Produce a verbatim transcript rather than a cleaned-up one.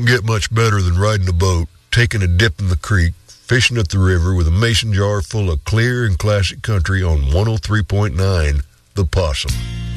get much better than riding a boat, taking a dip in the creek, fishing at the river with a mason jar full of clear and classic country on one oh three point nine The Possum.